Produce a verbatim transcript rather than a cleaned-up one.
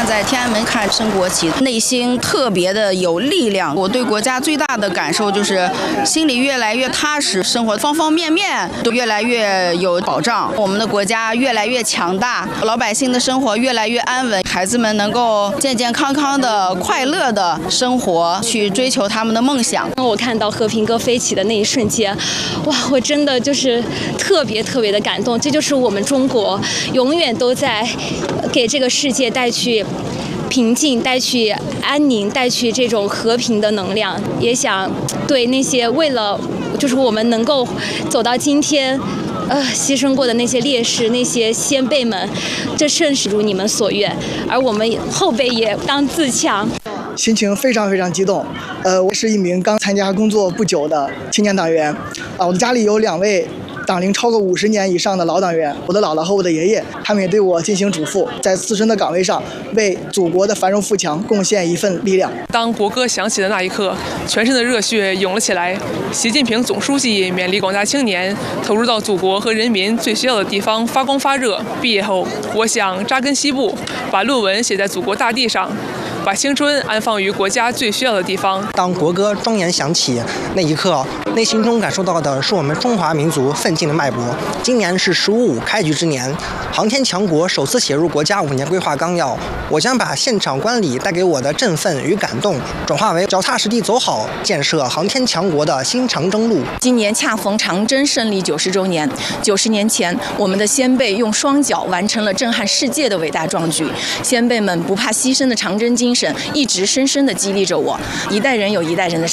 站在天安门看升国旗，内心特别的有力量。我对国家最大的感受就是心里越来越踏实，生活方方面面都越来越有保障，我们的国家越来越强大，老百姓的生活越来越安稳，孩子们能够健健康康的、快乐的生活，去追求他们的梦想。 我看到和平鸽飞起的那一瞬间，哇，我真的就是特别特别的感动。这就是我们中国永远都在给这个世界带去平静，带去安宁，带去这种和平的能量。也想对那些为了就是我们能够走到今天呃，牺牲过的那些烈士、那些先辈们，这正是如你们所愿，而我们后辈也当自强。 心情非常非常激动。呃，我是一名刚参加工作不久的青年党员，啊，我的家里有两位党龄超过五十年以上的老党员，我的姥姥和我的爷爷，他们也对我进行嘱咐，在自身的岗位上为祖国的繁荣富强贡献一份力量。 当国歌响起的那一刻，全身的热血涌了起来。习近平总书记勉励广大青年投入到祖国和人民最需要的地方发光发热。毕业后，我想扎根西部，把论文写在祖国大地上，把青春安放于国家最需要的地方。 当国歌庄严响起那一刻，内心中感受到的是我们中华民族奋进的脉搏。今年是十五五开局之年，航天强国首次写入国家五年规划纲要。我将把现场观礼带给我的振奋与感动，转化为脚踏实地走好建设航天强国的新长征路。 今年恰逢长征胜利九十周年，九十年前，我们的先辈用双脚完成了震撼世界的伟大壮举。先辈们不怕牺牲的长征精神，一直深深地激励着我。一代人有一代人的